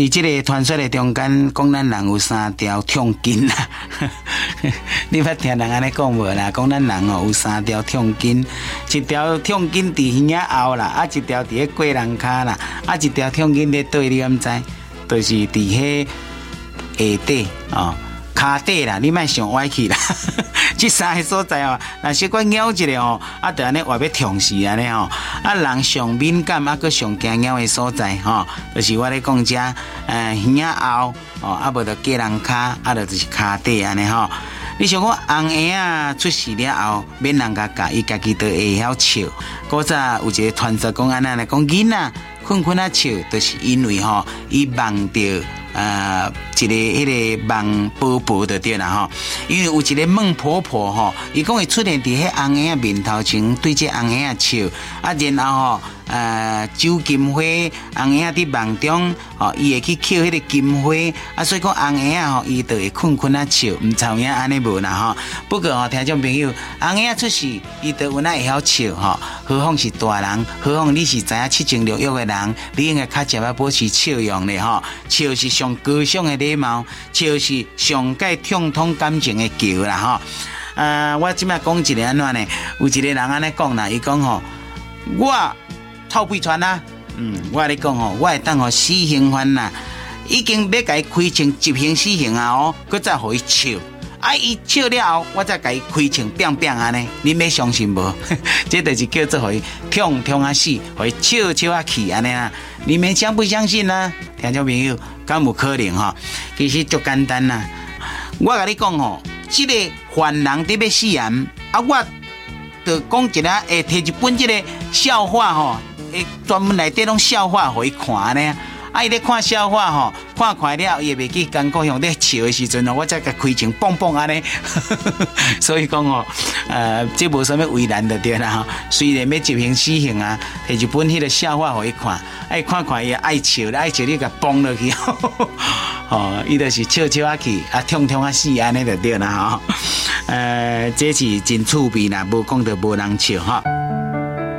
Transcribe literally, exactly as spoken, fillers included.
伫即个传说的中间，讲咱人有三条痛筋啦。你捌听人安尼讲无啦？讲咱人哦有三条痛筋，一条痛筋伫耳仔后啦，啊一条伫咧过人骹啦，啊一条痛筋咧对，你敢知？就是伫迄下底哦。骹底啦，你莫想歪去啦，这三个所在哦，若小可咬一下哦，啊，就安尼话要痛死安尼吼，啊，人上敏感啊，佮上惊咬的所在吼、哦，就是我咧讲遮，呃，耳仔后哦，啊，无就过人骹，啊，就就是骹底安尼吼。你想讲红婴仔出世了后，免人家教，伊家己都会晓笑。古早有一个传说讲安尼咧，讲囡仔困困啊笑，就是因为吼，伊梦到。呃，一个迄个梦婆婆就对啦吼，因为有一个孟婆婆吼，伊讲会出现伫迄红婴仔面头前，对这红婴仔笑，啊，然后吼，呃，周金花红婴仔伫梦中，吼，伊会去捡迄个金花，啊，所以讲红婴仔吼，伊就会困困啊笑，毋知有影安尼无啦吼。不过吼，听众朋友，红婴仔出世，伊就有哪会晓笑吼？何况是大人，何况你是知影七情六欲的人，你应该较食要保持笑容咧吼，笑是上高尚的礼貌，笑是上解痛痛感情的桥啦吼。呃，我即摆讲一个安怎呢？有一个人安尼讲啦，伊讲吼，我透屁船啦，嗯，我咧讲吼，我会当吼死刑犯啦，已经要甲伊开枪执行死刑啊哦，佮再互伊笑。啊！伊笑了后，我再甲伊开枪变变安尼，你要相信无？这就是叫做互伊痛痛啊死，互伊笑笑啊气安尼啊！你们相不相信呢？听众朋友，敢有可能吼？其实足简单啦。我甲你讲吼，这个犯人伫要死人，啊，我就讲一下，会摕一本这个笑话吼，会专门内底拢笑话互伊看安尼。啊！伊咧看笑话吼，看快了，伊会袂记艰苦向咧笑的时阵哦，我才甲开枪蹦蹦安尼。所以讲哦，呃，这无啥物为难的对啦吼。虽然要执行死刑啊，摕一本迄个笑话互伊看，爱看看伊爱笑，爱笑你甲蹦落去，哦，伊就是笑笑啊去，啊痛痛啊死安尼就对啦吼。呃，这是真趣味啦，无讲到无人笑哈。